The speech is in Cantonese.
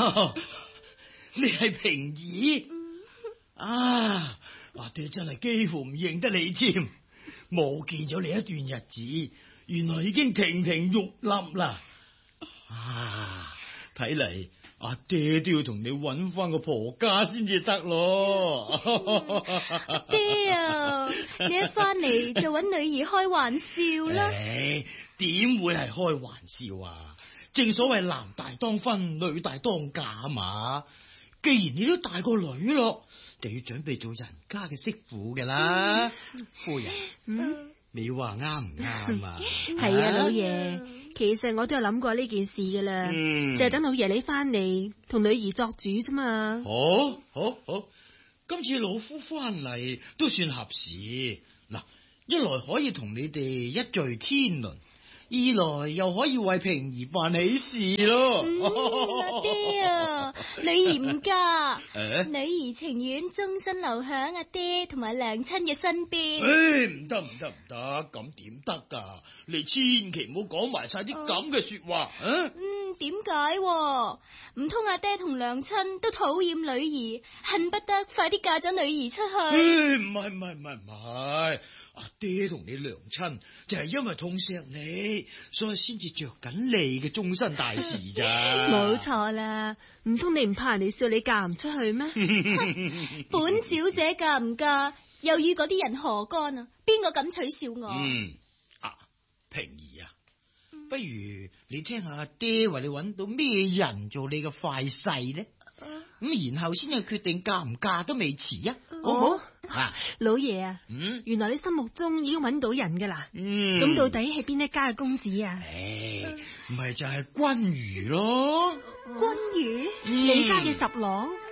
哦，你係平兒啊！阿爹真係幾乎唔認得你添，冇見咗你一段日子，原來已經亭亭玉立啦。啊，睇嚟阿爹都要同你搵翻個婆家先至得咯。 阿爹啊，你一翻嚟就搵女兒開玩笑啦。 點會係開玩笑啊？正所謂男大當婚，女大當嫁啊嘛。既然你都大個女咯，就要準備做人家嘅媳婦噶啦。夫人，你話啱唔啱啊？ 係啊，老爺，其實我都有諗過呢件事噶啦，就係等老爺你翻嚟同女兒作主啫嘛。 好，今次老夫翻嚟都算合時。嗱，一來可以同你哋一聚天倫，二來又可以為平兒辦喜事咯。 阿爹啊，女兒唔嫁，女兒情願終身留響阿爹同埋娘親嘅身邊。 唔得，咁點得噶？你千祈唔好講埋晒啲咁嘅說話。 點解？唔通阿爹同娘親都討厭女兒，恨不得快啲嫁咗女兒出去？ 唔係。阿爹同你娘親就係因為痛錫你，所以先至着緊你嘅終身大事咋。 冇錯啦，唔通你唔怕人哋笑你嫁唔出去咩？ 本小姐嫁唔嫁，又與嗰啲人何干啊？邊個敢取笑我？ 平兒啊，不如你聽下阿爹為你搵到咩人做你嘅快婿呢？咁然後先去決定嫁唔嫁都未遲啊！ 老爺啊，原來你心目中已經揾到人噶啦。咁到底係邊一家嘅公子啊？ 唔係就係君如咯。 君如，你家嘅十郎。